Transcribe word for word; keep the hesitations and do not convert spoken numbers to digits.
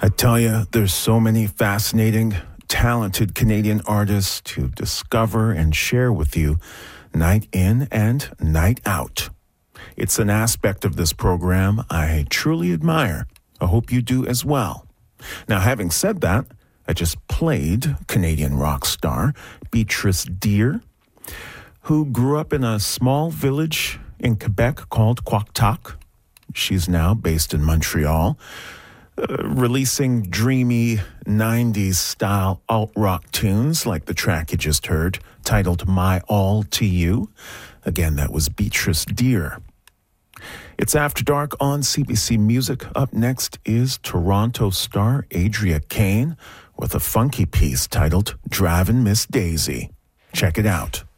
I tell you, there's so many fascinating, talented Canadian artists to discover and share with you night in and night out. It's an aspect of this program I truly admire. I hope you do as well. Now, having said that, I just played Canadian rock star Beatrice Deer, who grew up in a small village in Quebec called Quoctac. She's now based in Montreal, uh, releasing dreamy nineties-style alt-rock tunes like the track you just heard, titled My All to You. Again, that was Beatrice Deer. It's After Dark on C B C Music. Up next is Toronto star Adria Kane with a funky piece titled Drivin' Miss Daisy. Check it out.